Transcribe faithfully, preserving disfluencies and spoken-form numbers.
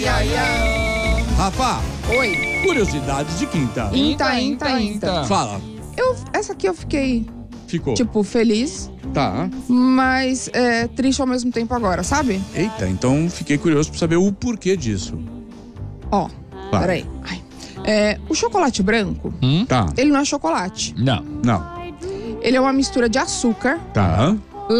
ai, ai, ai. Rafa, Oi. curiosidade de quinta. Inta, inta, inta. Fala. Eu, essa aqui eu fiquei, Ficou. tipo, feliz, Tá. mas é, triste ao mesmo tempo agora, sabe? Eita, então fiquei curioso pra saber o porquê disso. Ó, Vai. peraí. Ai. É, o chocolate branco, Tá. ele não é chocolate. Não. Não. Ele é uma mistura de açúcar Tá.